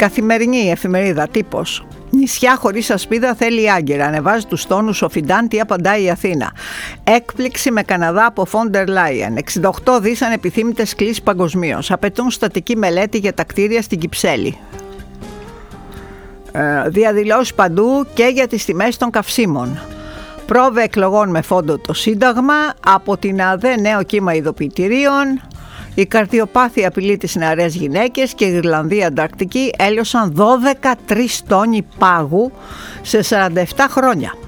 Καθημερινή εφημερίδα Τύπος. Νησιά χωρίς ασπίδα θέλει άγκυρα. Ανεβάζει τους τόνους ο Φιντάν, τι απαντάει η Αθήνα. Έκπληξη με Καναδά από Φόντερ Λάιεν. 68 δις ανεπιθύμητες κλήσεις παγκοσμίως. Απαιτούν στατική μελέτη για τα κτίρια στην Κυψέλη. Διαδηλώσεις παντού και για τις τιμές των καυσίμων. Πρόβε εκλογών με φόντο το Σύνταγμα. Από την ΑΔΕ νέο κύμα ειδοποιητηρίων. Η καρδιοπάθεια απειλεί τις νεαρές γυναίκες και η Ιρλανδία Ανταρκτική έλειωσαν 12 τόνοι πάγου σε 47 χρόνια.